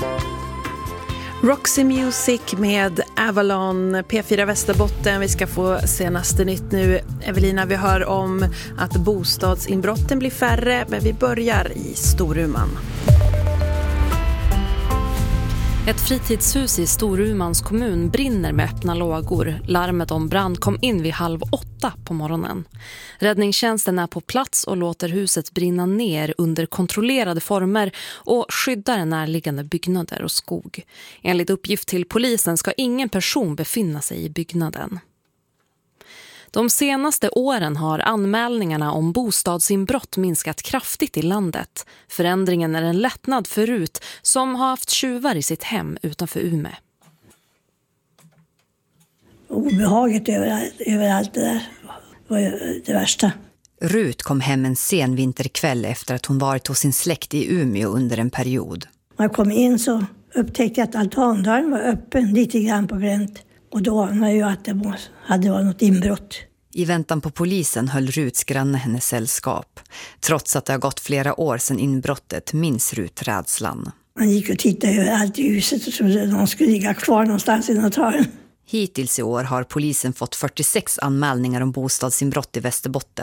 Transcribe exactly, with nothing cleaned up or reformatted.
Roxy Music med Avalon, P fyra Västerbotten. Vi ska få senaste nytt nu. Evelina, vi hör om att bostadsinbrotten blir färre, men vi börjar i Storuman. Ett fritidshus i Storumans kommun brinner med öppna lågor. Larmet om brand kom in vid halv åtta på morgonen. Räddningstjänsten är på plats och låter huset brinna ner under kontrollerade former och skyddar närliggande byggnader och skog. Enligt uppgift till polisen ska ingen person befinna sig i byggnaden. De senaste åren har anmälningarna om bostadsinbrott minskat kraftigt i landet. Förändringen är en lättnad för Rut som har haft tjuvar i sitt hem utanför Umeå. Obehaget överallt, överallt det där var ju det värsta. Rut kom hem en sen vinterkväll efter att hon varit hos sin släkt i Umeå under en period. När jag kom in så upptäckte jag att altandörren var öppen lite grann på gränt. Och då anade jag att det hade varit något inbrott. I väntan på polisen höll Ruts granne hennes sällskap. Trots att det har gått flera år sedan inbrottet minns Rut rädslan. Man gick och tittade överallt i huset och trodde att någon skulle ligga kvar någonstans i något hörn. Hittills i år har polisen fått fyrtiosex anmälningar om bostadsinbrott i Västerbotten.